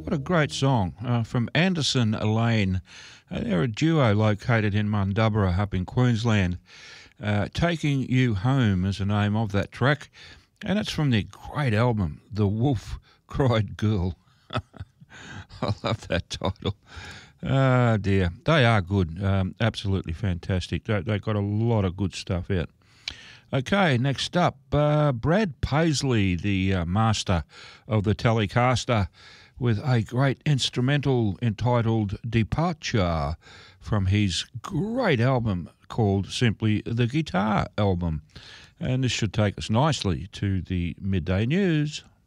What a great song from Anderson Lane. They're a duo located in Mundubbera up in Queensland. Taking You Home is the name of that track, and it's from their great album, The Wolf Cried Girl. I love that title. Oh dear, they are good, absolutely fantastic. They've got a lot of good stuff out. Okay, next up, Brad Paisley, the master of the Telecaster, with a great instrumental entitled Departure from his great album called simply The Guitar Album. And this should take us nicely to the midday news.